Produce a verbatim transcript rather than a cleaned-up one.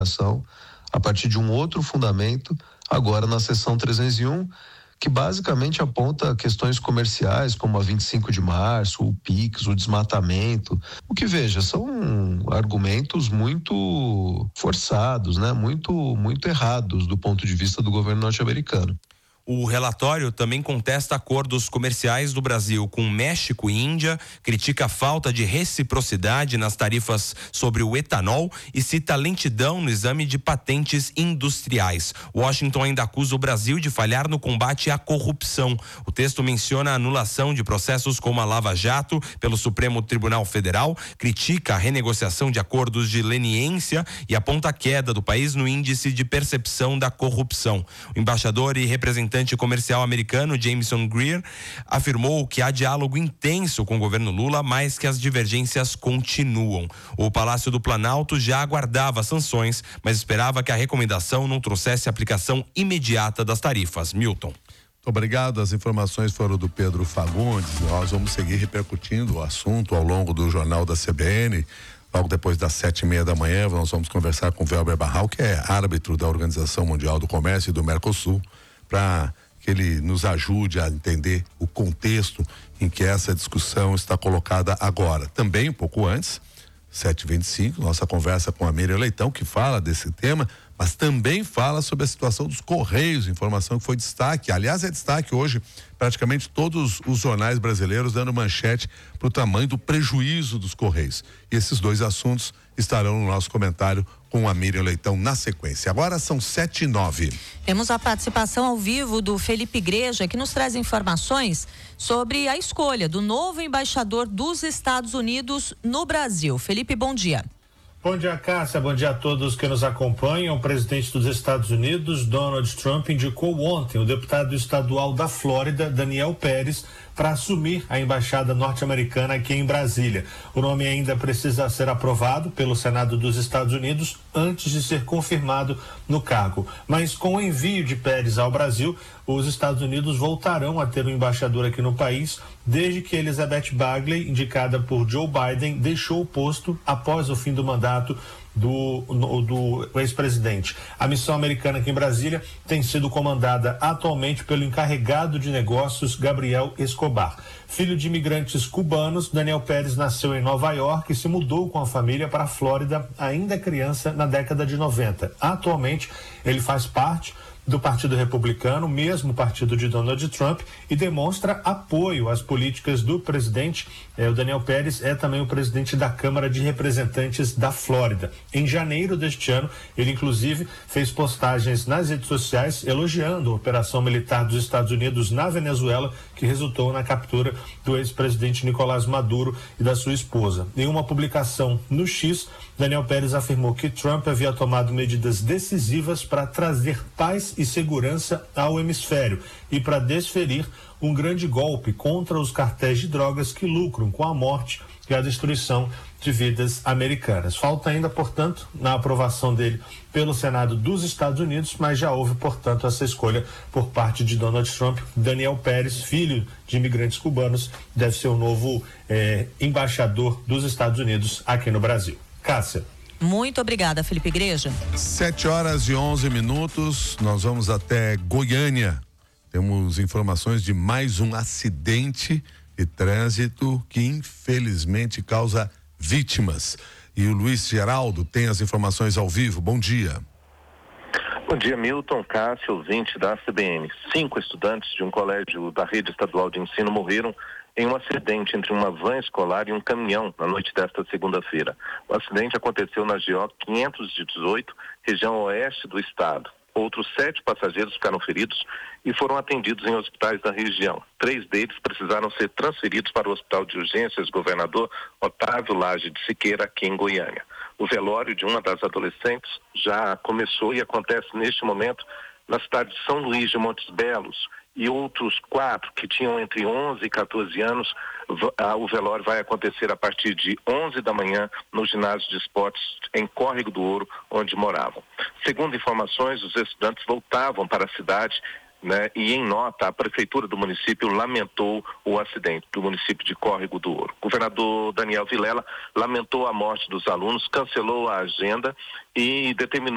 a partir de um outro fundamento, agora na seção trezentos e um, que basicamente aponta questões comerciais, como a vinte e cinco de março, o Pix, o desmatamento. O que, veja, são argumentos muito forçados, né? Muito, muito errados do ponto de vista do governo norte-americano. O relatório também contesta acordos comerciais do Brasil com México e Índia, critica a falta de reciprocidade nas tarifas sobre o etanol e cita lentidão no exame de patentes industriais. Washington ainda acusa o Brasil de falhar no combate à corrupção. O texto menciona a anulação de processos como a Lava Jato pelo Supremo Tribunal Federal, critica a renegociação de acordos de leniência e aponta a queda do país no índice de percepção da corrupção. O embaixador e representante comercial americano Jameson Greer afirmou que há diálogo intenso com o governo Lula, mas que as divergências continuam. O Palácio do Planalto já aguardava sanções, mas esperava que a recomendação não trouxesse aplicação imediata das tarifas. Milton. Muito obrigado, as informações foram do Pedro Fagundes. Nós vamos seguir repercutindo o assunto ao longo do Jornal da C B N. Logo depois das sete e meia da manhã, nós vamos conversar com o Welber Barral, que é árbitro da Organização Mundial do Comércio e do Mercosul, para que ele nos ajude a entender o contexto em que essa discussão está colocada agora. Também, um pouco antes, sete e vinte e cinco, nossa conversa com a Miriam Leitão, que fala desse tema, mas também fala sobre a situação dos Correios, informação que foi destaque. Aliás, é destaque hoje, praticamente todos os jornais brasileiros dando manchete para o tamanho do prejuízo dos Correios. E esses dois assuntos estarão no nosso comentário com a Miriam Leitão na sequência. Agora são sete e nove. Temos a participação ao vivo do Felipe Igreja, que nos traz informações sobre a escolha do novo embaixador dos Estados Unidos no Brasil. Felipe, bom dia. Bom dia, Cássia. Bom dia a todos que nos acompanham. O presidente dos Estados Unidos, Donald Trump, indicou ontem o deputado estadual da Flórida, Daniel Pérez, para assumir a embaixada norte-americana aqui em Brasília. O nome ainda precisa ser aprovado pelo Senado dos Estados Unidos antes de ser confirmado no cargo. Mas com o envio de Pérez ao Brasil, os Estados Unidos voltarão a ter um embaixador aqui no país, desde que Elizabeth Bagley, indicada por Joe Biden, deixou o posto após o fim do mandato do, no, do ex-presidente. A missão americana aqui em Brasília tem sido comandada atualmente pelo encarregado de negócios Gabriel Escobar. Filho de imigrantes cubanos, Daniel Pérez nasceu em Nova York e se mudou com a família para a Flórida ainda criança na década de noventa. Atualmente, ele faz parte do Partido Republicano, mesmo partido de Donald Trump, e demonstra apoio às políticas do presidente. Eh, o Daniel Pérez é também o presidente da Câmara de Representantes da Flórida. Em janeiro deste ano, ele inclusive fez postagens nas redes sociais elogiando a operação militar dos Estados Unidos na Venezuela, que resultou na captura do ex-presidente Nicolás Maduro e da sua esposa. Em uma publicação no X, Daniel Pérez afirmou que Trump havia tomado medidas decisivas para trazer paz e segurança ao hemisfério e para desferir um grande golpe contra os cartéis de drogas que lucram com a morte e a destruição de vidas americanas. Falta ainda, portanto, na aprovação dele pelo Senado dos Estados Unidos, mas já houve, portanto, essa escolha por parte de Donald Trump. Daniel Pérez, filho de imigrantes cubanos, deve ser o novo eh, embaixador dos Estados Unidos aqui no Brasil. Cássia. Muito obrigada, Felipe Igreja. Sete horas e onze minutos, nós vamos até Goiânia. Temos informações de mais um acidente de trânsito que infelizmente causa vítimas. E o Luiz Geraldo tem as informações ao vivo. Bom dia. Bom dia, Milton, Cássio, ouvinte da C B N. Cinco estudantes de um colégio da rede estadual de ensino morreram em um acidente entre uma van escolar e um caminhão na noite desta segunda-feira. O acidente aconteceu na G O quinhentos e dezoito, região oeste do estado. Outros sete passageiros ficaram feridos e foram atendidos em hospitais da região. Três deles precisaram ser transferidos para o Hospital de Urgências Governador Otávio Lage de Siqueira, aqui em Goiânia. O velório de uma das adolescentes já começou e acontece neste momento na cidade de São Luís de Montes Belos, e outros quatro que tinham entre onze e quatorze anos, o velório vai acontecer a partir de onze da manhã no ginásio de esportes em Córrego do Ouro, onde moravam. Segundo informações, os estudantes voltavam para a cidade, né, e em nota, a prefeitura do município lamentou o acidente do município de Córrego do Ouro. O governador Daniel Vilela lamentou a morte dos alunos, cancelou a agenda e determinou